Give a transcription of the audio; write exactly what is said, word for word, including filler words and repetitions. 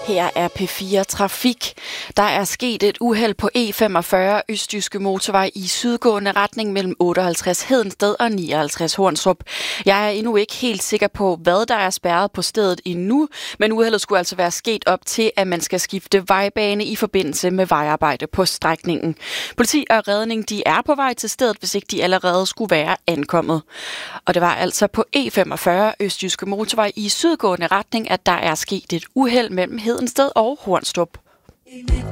Her er P fire Trafik. Der er sket et uheld på E femogfyrre Østjyske Motorvej i sydgående retning mellem otteoghalvtreds Hedensted og nioghalvtreds Hornstrup. Jeg er endnu ikke helt sikker på, hvad der er spærret på stedet endnu, men uheldet skulle altså være sket op til, at man skal skifte vejbane i forbindelse med vejarbejde på strækningen. Politi og redning de er på vej til stedet, hvis ikke de allerede skulle være ankommet. Og det var altså på E femogfyrre Østjyske Motorvej i sydgående retning, at der er sket et uheld mellem Hedensted og Hornstrup.